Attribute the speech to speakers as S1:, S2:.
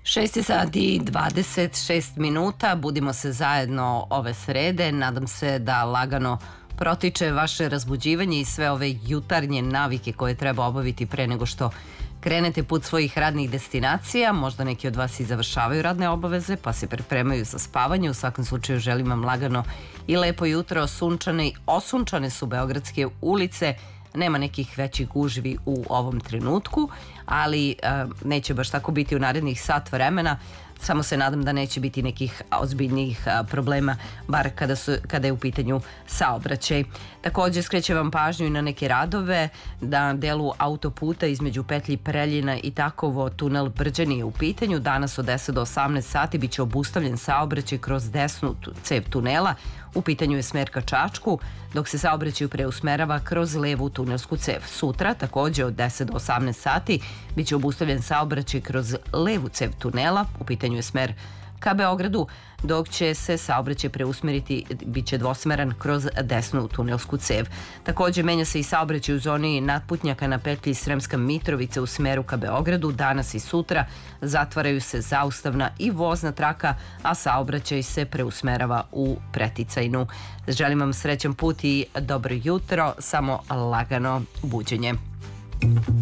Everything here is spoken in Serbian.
S1: 6 sati i 26 minuta, budimo se zajedno ove srede, nadam se da lagano protiče vaše razbuđivanje i sve ove jutarnje navike koje treba obaviti pre nego što krenete put svojih radnih destinacija. Možda neki od vas i završavaju radne obaveze pa se pripremaju za spavanje. U svakom slučaju želim vam lagano i lepo jutro, sunčane i osunčane su beogradske ulice. Nema nekih većih gužvi u ovom trenutku, ali neće baš tako biti u narednih sat vremena. Samo se nadam da neće biti nekih ozbiljnijih problema, bar kada je u pitanju saobraćaj. Također skrećem vam pažnju i na neke radove na delu autoputa između petlji Preljina i Takovo, tunel Brđani je u pitanju. Danas od 10 do 18 sati biće obustavljen saobraćaj kroz desnu cev tunela. U pitanju je smer ka Čačku, dok se saobraćaj preusmerava kroz levu tunelsku cev. Sutra, također od 10 do 18 sati, biće obustavljen saobraćaj kroz levu cev tunela. U pitanju je smer ka Beogradu, dok će se saobraćaj preusmeriti, bit će dvosmeran kroz desnu tunelsku cev. Također menja se i saobraćaj u zoni nadputnjaka na petlji Sremska Mitrovica u smeru ka Beogradu. Danas i sutra zatvaraju se zaustavna i vozna traka, a saobraćaj se preusmerava u Preticajnu. Želim vam srećan put i dobro jutro, samo lagano buđenje.